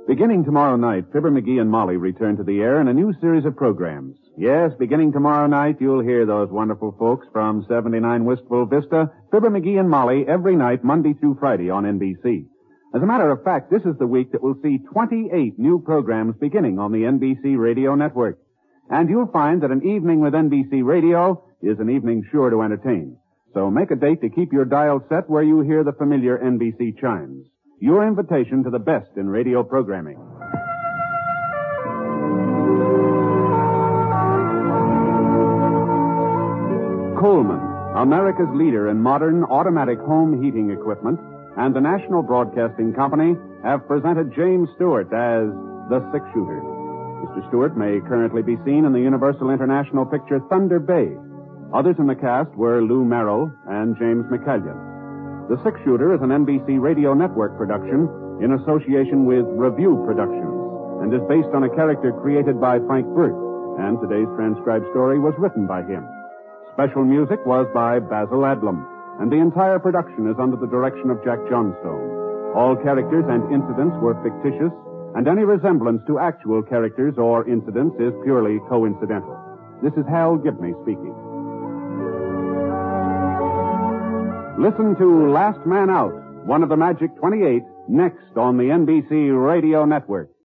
Beginning tomorrow night, Fibber McGee and Molly return to the air in a new series of programs. Yes, beginning tomorrow night, you'll hear those wonderful folks from 79 Wistful Vista, Fibber McGee and Molly, every night, Monday through Friday on NBC. As a matter of fact, this is the week that will see 28 new programs beginning on the NBC radio network. And you'll find that an evening with NBC radio is an evening sure to entertain. So make a date to keep your dial set where you hear the familiar NBC chimes. Your invitation to the best in radio programming. Coleman, America's leader in modern automatic home heating equipment, and the National Broadcasting Company have presented James Stewart as the six-shooter. Mr. Stewart may currently be seen in the Universal International picture Thunder Bay. Others in the cast were Lou Merrill and James McCallion. The Six-Shooter is an NBC Radio Network production in association with Review Productions and is based on a character created by Frank Burt, and today's transcribed story was written by him. Special music was by Basil Adlam, and the entire production is under the direction of Jack Johnstone. All characters and incidents were fictitious, and any resemblance to actual characters or incidents is purely coincidental. This is Hal Gibney speaking. Listen to Last Man Out, one of the Magic 28, next on the NBC Radio Network.